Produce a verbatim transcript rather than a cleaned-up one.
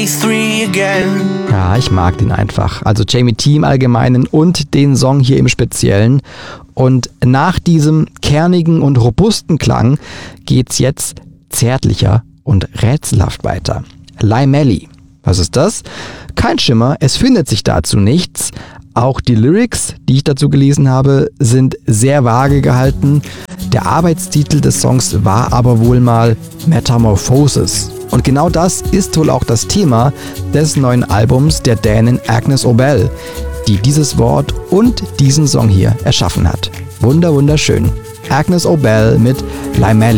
twenty-three again. Ja, ich mag den einfach. Also Jamie T im Allgemeinen und den Song hier im Speziellen. Und nach diesem kernigen und robusten Klang geht's jetzt zärtlicher und rätselhaft weiter. Limelli. Was ist das? Kein Schimmer, es findet sich dazu nichts. Auch die Lyrics, die ich dazu gelesen habe, sind sehr vage gehalten. Der Arbeitstitel des Songs war aber wohl mal Metamorphosis. Und genau das ist wohl auch das Thema des neuen Albums der Dänin Agnes Obel, die dieses Wort und diesen Song hier erschaffen hat. Wunder, wunderschön. Agnes Obel mit Limelli.